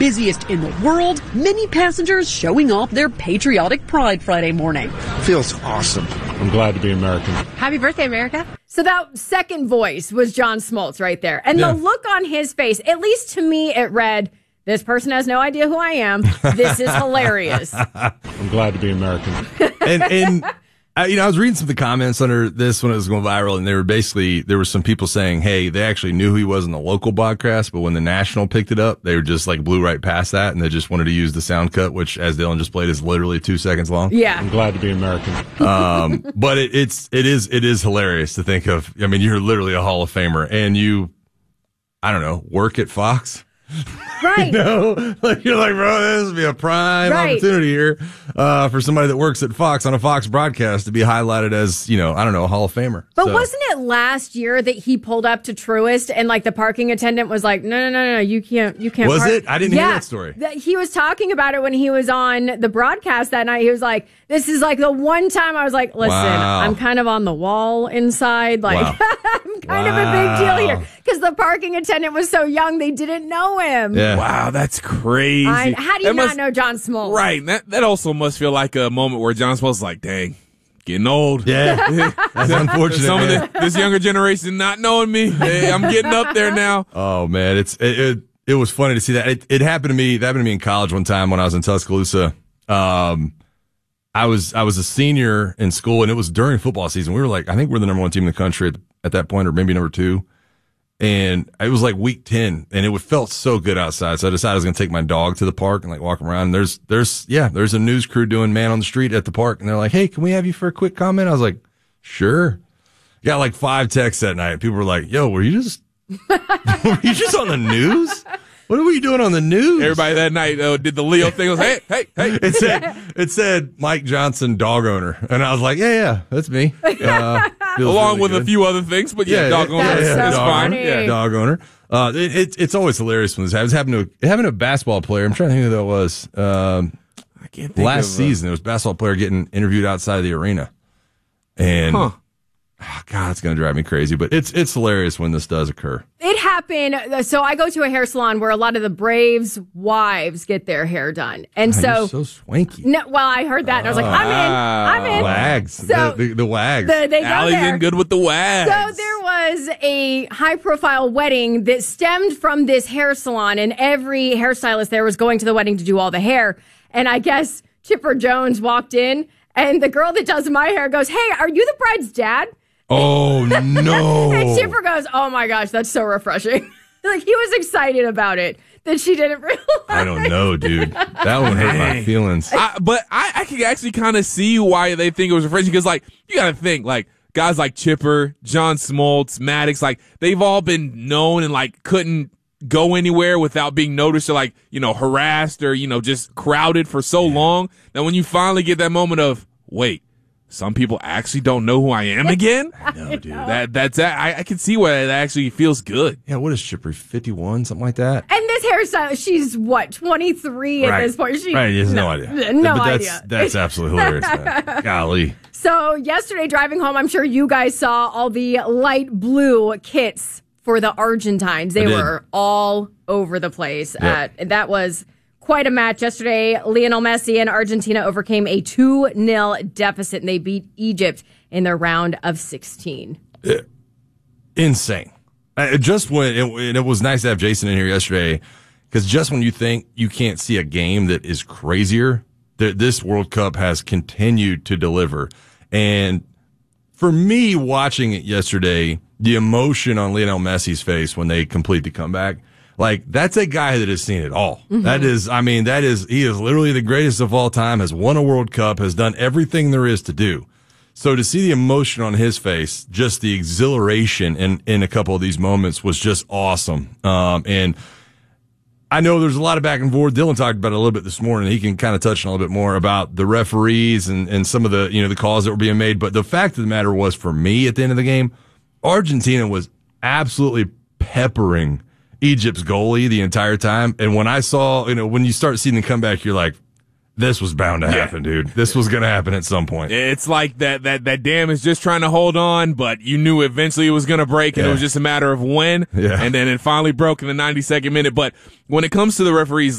busiest in the world, many passengers showing off their patriotic pride Friday morning. Feels awesome. I'm glad to be American. Happy birthday, America. So that second voice was John Smoltz right there. And the look on his face, at least to me, it read, this person has no idea who I am. This is hilarious. I'm glad to be American. And I was reading some of the comments under this when it was going viral, and there were some people saying, hey, they actually knew who he was in the local broadcast, but when the national picked it up, they were just like blew right past that, and they just wanted to use the sound cut, which, as Dylan just played, is literally 2 seconds long. Yeah. I'm glad to be American. But it is hilarious to think of. I mean, you're literally a Hall of Famer, and work at Fox. Right. Like you're like, bro, this would be a prime opportunity here for somebody that works at Fox on a Fox broadcast to be highlighted as, a Hall of Famer. But wasn't it last year that he pulled up to Truist and like the parking attendant was like, no, you can't. Was it? I didn't hear that story. He was talking about it when he was on the broadcast that night. He was like, this is like the one time I was like, listen, I'm kind of on the wall inside. Like, I'm kind of a big deal here. Because the parking attendant was so young, they didn't know him. Yeah. That's crazy. How do you not know John Smoltz? Right. That also must feel like a moment where John Smoltz is like, dang, getting old. Yeah. That's unfortunate. Some of this younger generation not knowing me. Hey, I'm getting up there now. Oh, man. It was funny to see that. It happened to me. That happened to me in college one time when I was in Tuscaloosa. I was a senior in school, and it was during football season. We were like, I think we're the number 1 team in the country at that point, or maybe number 2. And it was like week 10, and it felt so good outside. So I decided I was going to take my dog to the park and like walk around. And there's a news crew doing Man on the Street at the park. And they're like, hey, can we have you for a quick comment? I was like, sure. Got like 5 texts that night. People were like, yo, were you just on the news? What were you doing on the news? Everybody that night did the Leo thing. It was, hey. It said Mike Johnson, dog owner. And I was like, yeah, that's me. Along with a few other things, but dog owner. That's so funny. Yeah, dog owner. It's always hilarious when this happens. It happened to a basketball player. I'm trying to think who that was. I can't think last season, there was a basketball player getting interviewed outside of the arena. And God, it's going to drive me crazy, but it's hilarious when this does occur. It happened. So I go to a hair salon where a lot of the Braves' wives get their hair done, and you're so swanky. No, well, I heard that, and I was like, I'm in. Wags. So the wags. They go Allie's there. in good with the wags. So there was a high-profile wedding that stemmed from this hair salon, and every hairstylist there was going to the wedding to do all the hair. And I guess Chipper Jones walked in, and the girl that does my hair goes, "Hey, are you the bride's dad?" Oh, no. And Chipper goes, "Oh, my gosh, that's so refreshing." Like, he was excited about it that she didn't realize. I don't know, dude. That one hurt my feelings. But I can actually kind of see why they think it was refreshing, because, like, you got to think, like, guys like Chipper, John Smoltz, Maddox, like, they've all been known and, like, couldn't go anywhere without being noticed or, like, harassed or, just crowded for so long. Now, when you finally get that moment of, wait, some people actually don't know who I am again? No, dude. I can see why that actually feels good. Yeah, what is Chipper, 51, something like that? And this hairstylist, she's what, 23 at this point? She has no idea. No but idea. That's absolutely hilarious, man. Golly. So yesterday, driving home, I'm sure you guys saw all the light blue kits for the Argentines. They were all over the place. Yep. That was quite a match yesterday. Lionel Messi and Argentina overcame a 2-0 deficit, and they beat Egypt in their round of 16. Insane. It was nice to have Jason in here yesterday, because just when you think you can't see a game that is crazier, this World Cup has continued to deliver. And for me, watching it yesterday, the emotion on Lionel Messi's face when they complete the comeback, like, that's a guy that has seen it all. Mm-hmm. He is literally the greatest of all time, has won a World Cup, has done everything there is to do. So to see the emotion on his face, just the exhilaration in a couple of these moments was just awesome. And I know there's a lot of back and forth. Dylan talked about it a little bit this morning. He can kind of touch on a little bit more about the referees and some of the, the calls that were being made. But the fact of the matter was, for me at the end of the game, Argentina was absolutely peppering Egypt's goalie the entire time. And when I saw, when you start seeing them come back, you're like, this was bound to happen, dude. This was going to happen at some point. It's like that dam is just trying to hold on, but you knew eventually it was going to break, and it was just a matter of when. Yeah. And then it finally broke in the 92nd minute. But when it comes to the referees,